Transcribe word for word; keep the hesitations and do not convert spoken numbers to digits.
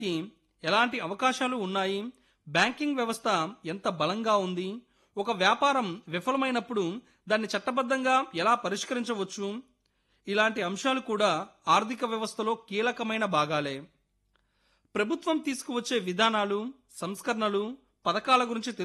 కి ఎలాంటి అవకాశాలు ఉన్నాయి, బ్యాంకింగ్ వ్యవస్థ ఎంత బలంగా ఉంది, ఒక వ్యాపారం విఫలమైనప్పుడు దాన్ని చట్టబద్ధంగా ఎలా పరిష్కరించవచ్చు, ఇలాంటి అంశాలు కూడా ఆర్థిక వ్యవస్థలో కీలకమైన భాగాలే. ప్రభుత్వం తీసుకువచ్చే విధానాలు, సంస్కరణలు, పథకాల గురించి